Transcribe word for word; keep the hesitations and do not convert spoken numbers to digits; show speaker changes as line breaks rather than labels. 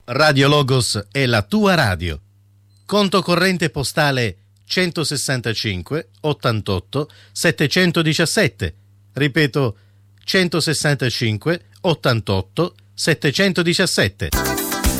Radio Logos è la tua radio. Conto corrente postale centosessantacinque ottantotto settecentodiciassette. Ripeto, centosessantacinque ottantotto settecentodiciassette.